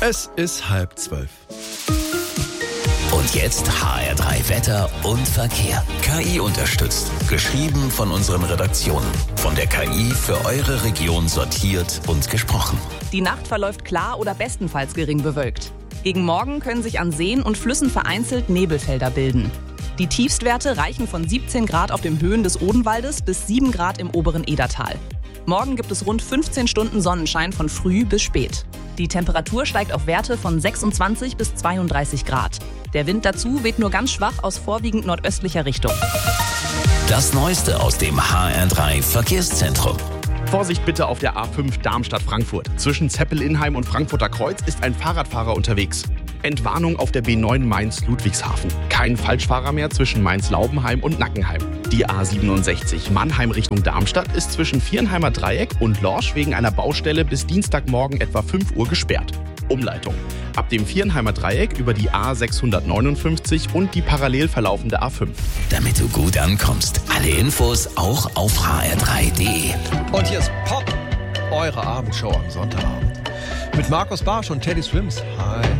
Es ist 11:30. Und jetzt HR3 Wetter und Verkehr. KI unterstützt. Geschrieben von unseren Redaktionen. Von der KI für eure Region sortiert und gesprochen. Die Nacht verläuft klar oder bestenfalls gering bewölkt. Gegen Morgen können sich an Seen und Flüssen vereinzelt Nebelfelder bilden. Die Tiefstwerte reichen von 17 Grad auf den Höhen des Odenwaldes bis 7 Grad im oberen Edertal. Morgen gibt es rund 15 Stunden Sonnenschein von früh bis spät. Die Temperatur steigt auf Werte von 26 bis 32 Grad. Der Wind dazu weht nur ganz schwach aus vorwiegend nordöstlicher Richtung. Das Neueste aus dem HR3 Verkehrszentrum. Vorsicht bitte auf der A5 Darmstadt-Frankfurt. Zwischen Zeppel-Innheim und Frankfurter Kreuz ist ein Fahrradfahrer unterwegs. Entwarnung auf der B9 Mainz-Ludwigshafen. Kein Falschfahrer mehr zwischen Mainz-Laubenheim und Nackenheim. Die A67 Mannheim Richtung Darmstadt ist zwischen Viernheimer Dreieck und Lorsch wegen einer Baustelle bis Dienstagmorgen etwa 5 Uhr gesperrt. Umleitung. Ab dem Viernheimer Dreieck über die A659 und die parallel verlaufende A5. Damit du gut ankommst. Alle Infos auch auf hr3.de. Und hier ist Pop, eure Abendshow am Sonntagabend. Mit Markus Barsch und Teddy Swims. Hi.